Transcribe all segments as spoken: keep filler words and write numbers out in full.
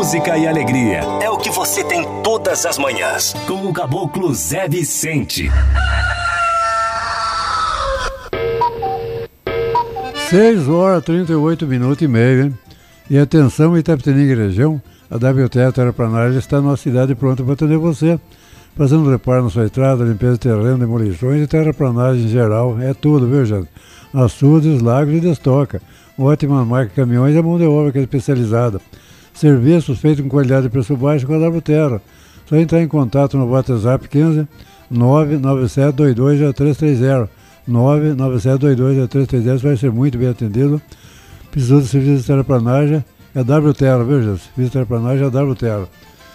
música e alegria. É o que você tem todas as manhãs. Com o Caboclo Zé Vicente. seis horas, trinta e oito minutos e meio, hein? E atenção, Itapetininga e região, a W T Terraplanagem está numa cidade pronta para atender você. Fazendo reparo na sua estrada, limpeza de terreno, demolições e terraplanagem em geral. É tudo, viu, gente? Açudes, lagos e destoca. Ótima marca de caminhões e a mão de obra que é especializada. Serviços feitos com qualidade e preço baixo com a W Terra. Só entrar em contato no WhatsApp quinze nove nove sete dois dois zero três três zero. nove nove sete dois dois zero três três zero, você vai ser muito bem atendido. Precisou de serviço de terraplanagem, é a W Terra, viu, gente? Serviço de terraplanagem é a W Terra.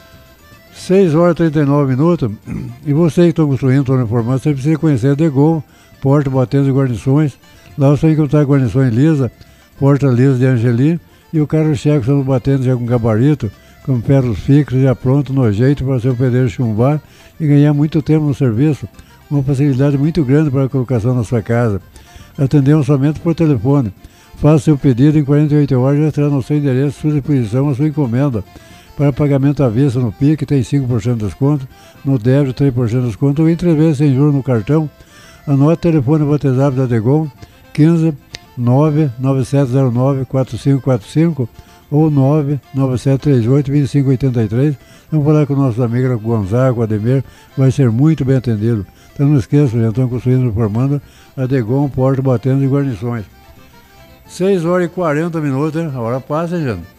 seis horas e trinta e nove minutos, e você que está construindo, estou informando, você precisa conhecer a Degol, porta, batentes e guarnições. Lá você vai encontrar guarnições lisa, porta lisa de Angeli, e o carro-chefe são batentes já com gabarito, com ferros fixos, já pronto, no jeito para seu pedreiro chumbar e ganhar muito tempo no serviço. Uma facilidade muito grande para a colocação na sua casa. Atendemos somente por telefone. Faça seu pedido em quarenta e oito horas, já estará no seu endereço, sua disposição, a sua encomenda. Para pagamento à vista no P I C tem cinco por cento de desconto, no débito três por cento de desconto, ou em três vezes sem juros no cartão. Anote o telefone e WhatsApp da Degol, quinze nove nove sete zero nove quatro cinco quatro cinco ou nove nove sete três oito dois cinco oito três. Vamos falar com nossos amigos Gonzaga, com Ademir, vai ser muito bem atendido. Então não esqueça, já estão construindo e formando a Degol, porta, batendo e guarnições. seis horas e quarenta minutos, hein? A hora passa, hein, gente?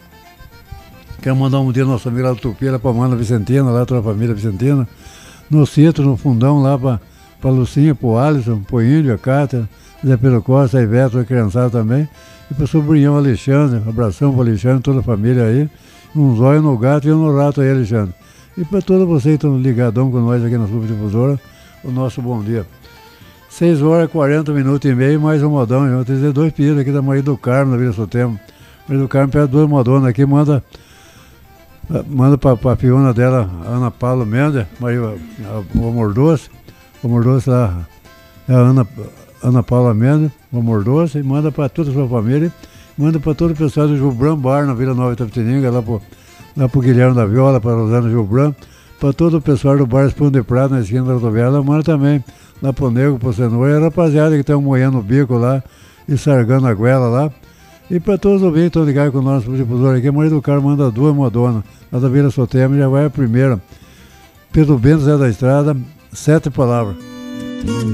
Quero mandar um dia nosso amigo lá do Tupi, lá para Manda Vicentina, lá toda a família Vicentina. No sítio, no fundão, lá para a Lucinha, para o Alisson, para o Índio, a Cátia, Zé Pedro Costa, a Ivete, a criançada também. E para o sobrinhão Alexandre, um abração para o Alexandre, toda a família aí. Um zóio no gato e um no rato aí, Alexandre. E para todos vocês que estão ligadão com nós aqui na Subdifusora, o nosso bom dia. seis horas e quarenta minutos e meio, mais um modão. Eu vou dizer dois pedidos aqui da Maria do Carmo, da Vila Sotemo. Maria do Carmo pede duas modonas aqui, manda, manda para a piona dela, Ana Paula Mendes, Maria, o Amor Doce, o Amor Doce lá, é a Ana, Ana Paula Mendes, o Amor Doce, e manda para toda a sua família, manda para todo o pessoal do Gilbran Bar, na Vila Nova Itapetininga, lá para o Guilherme da Viola, para Rosana Gilbran, para todo o pessoal do Bar Espão de Prata, na esquina da rodoviária, manda também lá pro Nego, pro Senhor, e a rapaziada que estão moendo o bico lá e sargando a goela lá. E para todos os ouvintes que estão ligados com o nosso difusor aqui, a Maria do Carmo manda duas modonas. Lá da Vila Sotemo já vai a primeira. Pedro Bento Zé da Estrada, sete palavras.